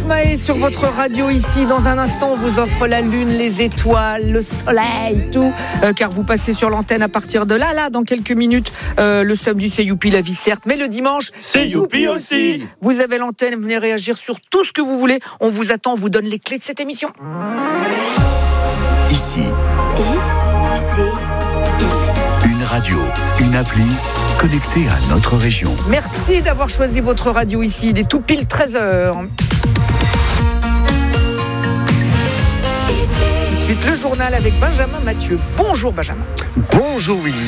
Smae sur votre radio ici. Dans un instant, on vous offre la lune, les étoiles, le soleil, tout. Car vous passez sur l'antenne à partir de là, dans quelques minutes. Le samedi, c'est youpi la vie, certes. Mais le dimanche, c'est youpi aussi. Vous avez l'antenne, venez réagir sur tout ce que vous voulez. On vous attend, on vous donne les clés de cette émission. Ici. Une radio, une appli connectée à notre région. Merci d'avoir choisi votre radio ici. Il est tout pile 13h. Ensuite, le journal avec Benjamin Mathieu. Bonjour Benjamin. Bonjour Willy.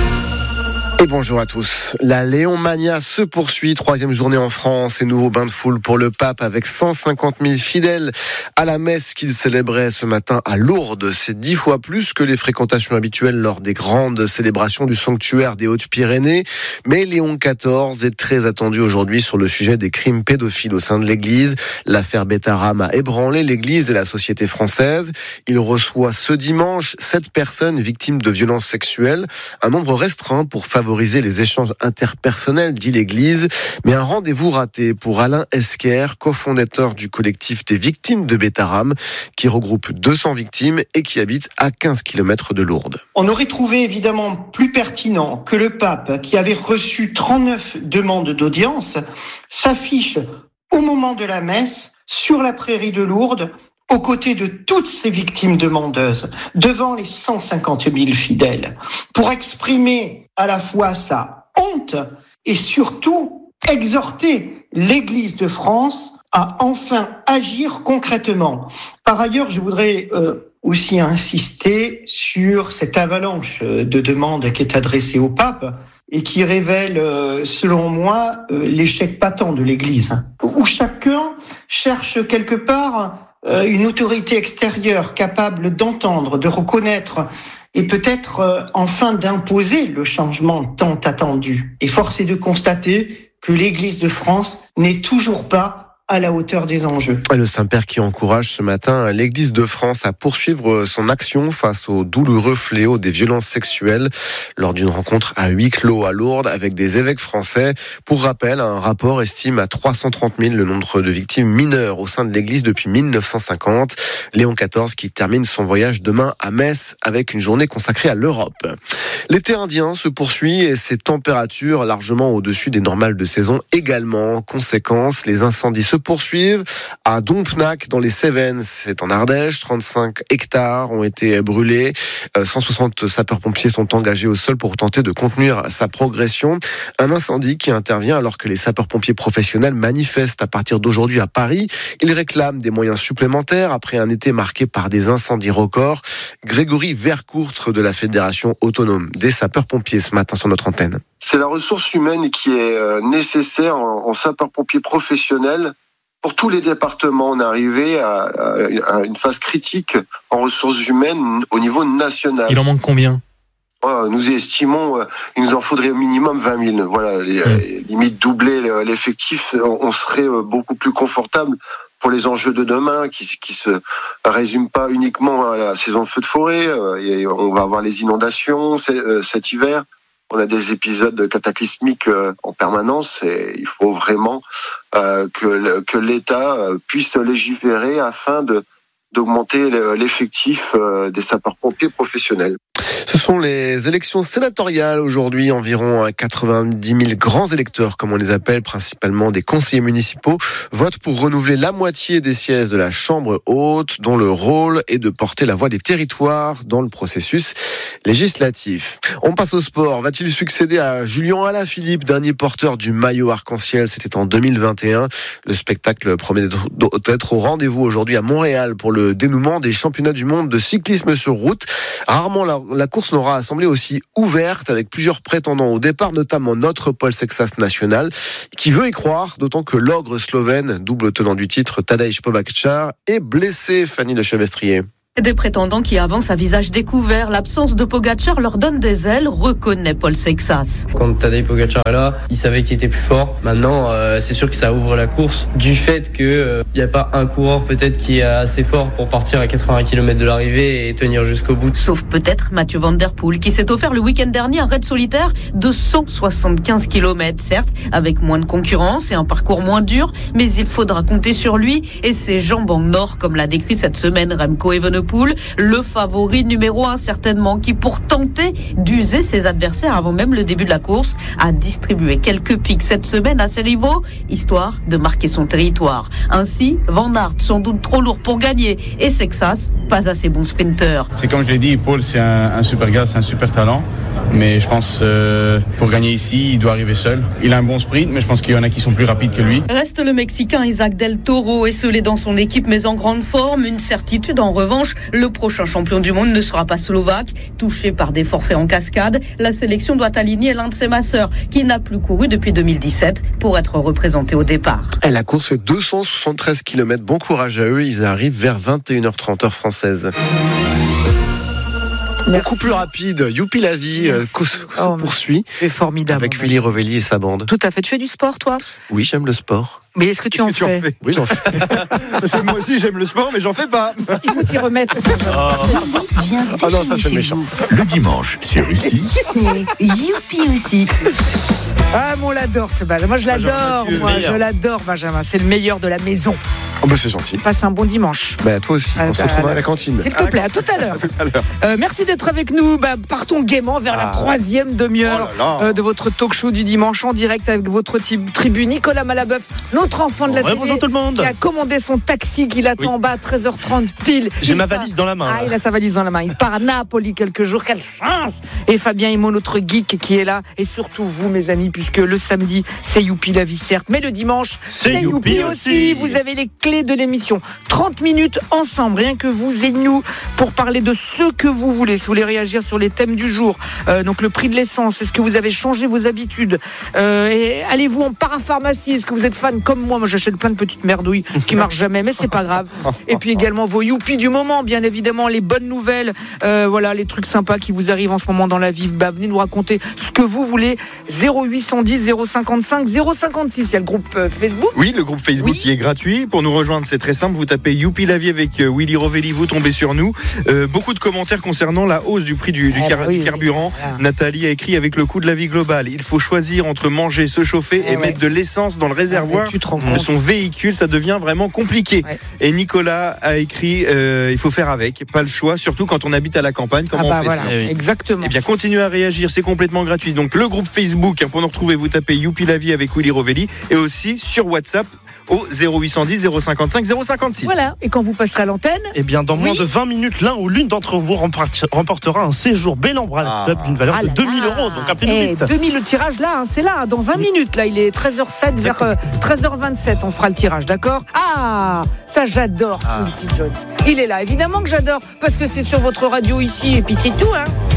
Et bonjour à tous. La Léonmania se poursuit, 3e journée en France et nouveau bain de foule pour le pape avec 150 000 fidèles à la messe qu'il célébrait ce matin à Lourdes. C'est 10 fois plus que les fréquentations habituelles lors des grandes célébrations du sanctuaire des Hautes-Pyrénées. Mais Léon XIV est très attendu aujourd'hui sur le sujet des crimes pédophiles au sein de l'Église. L'affaire Bétharram a ébranlé l'Église et la société française. Il reçoit ce dimanche 7 personnes victimes de violences sexuelles, un nombre restreint pour favoriser les échanges interpersonnels, dit l'Église. Mais un rendez-vous raté pour Alain Esquer, cofondateur du collectif des victimes de Bétharram, qui regroupe 200 victimes et qui habite à 15 km de Lourdes. On aurait trouvé évidemment plus pertinent que le pape, qui avait reçu 39 demandes d'audience, s'affiche au moment de la messe sur la prairie de Lourdes, aux côtés de toutes ces victimes demandeuses, devant les 150 000 fidèles, pour exprimer à la fois sa honte et surtout exhorter l'Église de France à enfin agir concrètement. Par ailleurs, je voudrais aussi insister sur cette avalanche de demandes qui est adressée au pape et qui révèle, selon moi, l'échec patent de l'Église, où chacun cherche quelque part une autorité extérieure capable d'entendre, de reconnaître et peut-être enfin d'imposer le changement tant attendu. Et force est de constater que l'Église de France n'est toujours pas à la hauteur des enjeux. Le Saint-Père qui encourage ce matin l'Église de France à poursuivre son action face au douloureux fléau des violences sexuelles lors d'une rencontre à huis clos à Lourdes avec des évêques français. Pour rappel, un rapport estime à 330 000 le nombre de victimes mineures au sein de l'Église depuis 1950. Léon XIV qui termine son voyage demain à Metz avec une journée consacrée à l'Europe. L'été indien se poursuit et ses températures largement au-dessus des normales de saison également. Conséquence, les incendies se poursuivent à Dompnac dans les Cévennes, c'est en Ardèche. 35 hectares ont été brûlés. 160 sapeurs-pompiers sont engagés au sol pour tenter de contenir sa progression. Un incendie qui intervient alors que les sapeurs-pompiers professionnels manifestent à partir d'aujourd'hui à Paris. Ils réclament des moyens supplémentaires après un été marqué par des incendies records. Grégory Vercourtre de la Fédération autonome des sapeurs-pompiers ce matin sur notre antenne. C'est la ressource humaine qui est nécessaire en sapeurs-pompiers professionnels. Pour tous les départements, on est arrivé à une phase critique en ressources humaines au niveau national. Il en manque combien ? Nous estimons il nous en faudrait au minimum 20 000. Voilà, limite doubler l'effectif, on serait beaucoup plus confortable pour les enjeux de demain qui se résument pas uniquement à la saison de feux de forêt. On va avoir les inondations cet hiver. On a des épisodes cataclysmiques en permanence et il faut vraiment que l'État puisse légiférer afin d'augmenter l'effectif des sapeurs-pompiers professionnels. Ce sont les élections sénatoriales aujourd'hui. Environ 90 000 grands électeurs, comme on les appelle, principalement des conseillers municipaux, votent pour renouveler la moitié des sièges de la Chambre haute, dont le rôle est de porter la voix des territoires dans le processus législatif. On passe au sport. Va-t-il succéder à Julien Alaphilippe, dernier porteur du maillot arc-en-ciel ? C'était en 2021. Le spectacle promet d'être au rendez-vous aujourd'hui à Montréal pour le dénouement des championnats du monde de cyclisme sur route. Rarement la course n'aura semblé aussi ouverte avec plusieurs prétendants au départ, notamment notre Paul Sexas national, qui veut y croire, d'autant que l'ogre slovène, double tenant du titre, Tadej Pogačar, est blessé, Fanny Le Chevestrier. Des prétendants qui avancent à visage découvert. L'absence de Pogacar leur donne des ailes, reconnaît Paul Sexas. Quand Tadej Pogacar est là, il savait qu'il était plus fort. Maintenant, c'est sûr que ça ouvre la course. Du fait qu'il n'y a pas un coureur peut-être qui est assez fort pour partir à 80 km de l'arrivée et tenir jusqu'au bout. Sauf peut-être Mathieu Van Der Poel qui s'est offert le week-end dernier un raid solitaire de 175 km. Certes, avec moins de concurrence et un parcours moins dur, mais il faudra compter sur lui et ses jambes en or, comme l'a décrit cette semaine Remco Evenepoel, le favori numéro 1 certainement, qui pour tenter d'user ses adversaires avant même le début de la course, a distribué quelques pics cette semaine à ses rivaux, histoire de marquer son territoire. Ainsi, Van Aert sans doute trop lourd pour gagner et Sexas pas assez bon sprinter. C'est comme je l'ai dit, Paul c'est un super gars, c'est un super talent, mais je pense pour gagner ici, il doit arriver seul. Il a un bon sprint, mais je pense qu'il y en a qui sont plus rapides que lui. Reste le Mexicain Isaac Del Toro, esselé dans son équipe mais en grande forme. Une certitude en revanche, le prochain champion du monde ne sera pas slovaque. Touché par des forfaits en cascade, la sélection doit aligner l'un de ses masseurs qui n'a plus couru depuis 2017 pour être représenté au départ. La course fait 273 km. Bon courage à eux. Ils arrivent vers 21h30 heure française. Beaucoup plus rapide. Youpi la vie poursuit. C'est formidable. Avec Willy Revelli et sa bande. Tout à fait. Tu fais du sport, toi ? Oui, j'aime le sport. Mais est-ce que tu en fais ? Oui, j'en fais. Parce que moi aussi, j'aime le sport, mais j'en fais pas. Il faut t'y remettre. Ah non, ça c'est méchant. Le dimanche sur Ici, c'est Youpi aussi. Ah, mais on l'adore ce bal. Moi, je l'adore. Je l'adore, Benjamin. C'est le meilleur de la maison. Oh bah c'est gentil. Passe un bon dimanche. Bah toi aussi. On se retrouvera à la cantine. S'il te plaît, à tout à l'heure. Merci d'être avec nous. Partons gaiement vers la troisième demi-heure de votre talk show du dimanche en direct avec votre tribu Nicolas Malabeuf, notre enfant de la télé, bonjour tout le monde. qui a commandé son taxi, qui l'attend en bas à 13h30 pile. J'ai ma valise dans la main. Il a sa valise dans la main. Il part à Napoli quelques jours. Quelle chance. Et Fabien Himo, notre geek qui est là. Et surtout vous, mes amis, puisque le samedi, c'est Youpi la vie, certes. Mais le dimanche, c'est Youpi aussi. Vous avez les clés de l'émission. 30 minutes ensemble, rien que vous et nous, pour parler de ce que vous voulez. Si vous voulez réagir sur les thèmes du jour, donc le prix de l'essence, est-ce que vous avez changé vos habitudes, et allez-vous en parapharmacie, est-ce que vous êtes fan comme moi j'achète plein de petites merdouilles qui marchent jamais, mais c'est pas grave. Et puis également vos youpi du moment, bien évidemment, les bonnes nouvelles, voilà, les trucs sympas qui vous arrivent en ce moment dans la vie. Venez nous raconter ce que vous voulez. 0810 055 056, il y a le groupe Facebook. Oui, le groupe Facebook qui est gratuit. Pour nous rejoindre, c'est très simple, vous tapez Youpi la vie avec Willy Revelli, vous tombez sur nous. Beaucoup de commentaires concernant la hausse du prix du carburant. Voilà. Nathalie a écrit: avec le coût de la vie globale, il faut choisir entre manger, se chauffer et mettre de l'essence dans le réservoir de son véhicule, ça devient vraiment compliqué. Et Nicolas a écrit il faut faire avec, pas le choix, surtout quand on habite à la campagne, comment on fait ça. Exactement. Eh bien, continuez à réagir, c'est complètement gratuit. Donc le groupe Facebook, pour nous retrouver, vous tapez Youpi la vie avec Willy Revelli, et aussi sur WhatsApp au 0810 055 056. Voilà, et quand vous passerez à l'antenne, eh bien dans moins de 20 minutes, l'un ou l'une d'entre vous remportera un séjour Bellambra Club d'une valeur de 2000 €. Donc appelez-nous vite. 2000, le tirage là, c'est là, dans 20 minutes. Là, il est 13h07 vers 13h27, on fera le tirage, d'accord ? Ah, ça j'adore, Quincy Jones. Il est là, évidemment que j'adore, parce que c'est sur votre radio ici, et puis c'est tout, hein.